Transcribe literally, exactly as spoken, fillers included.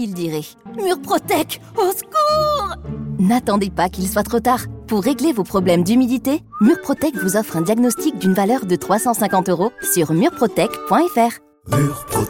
il dirait « Murprotec, au secours !» N'attendez pas qu'il soit trop tard. Pour régler vos problèmes d'humidité, Murprotec vous offre un diagnostic d'une valeur de trois cent cinquante euros sur murprotec point f r. Murprotec.